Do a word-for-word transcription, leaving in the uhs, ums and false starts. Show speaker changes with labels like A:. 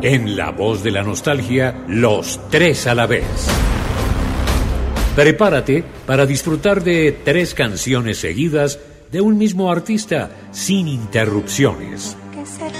A: En La Voz de la Nostalgia, los tres a la vez. Prepárate para disfrutar de tres canciones seguidas de un mismo artista sin interrupciones.